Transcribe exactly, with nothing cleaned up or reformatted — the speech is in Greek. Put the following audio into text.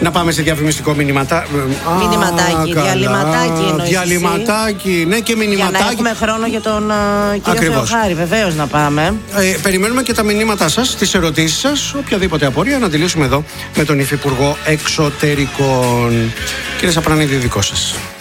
Να πάμε σε διαφημιστικό μηνυματά... Μηνυματάκι, διαλυματάκι εννοείς. Διαλυματάκι, ναι, και μηνυματάκι. Για να έχουμε χρόνο για τον uh, κύριο Θεοχάρη, βεβαίως να πάμε. Ε, περιμένουμε και τα μηνύματά σας, τις ερωτήσεις σας, οποιαδήποτε απορία να τελειώσουμε εδώ με τον Υφυπουργό Εξωτερικών. Κύριε Σαπρανίδη, δικό σας.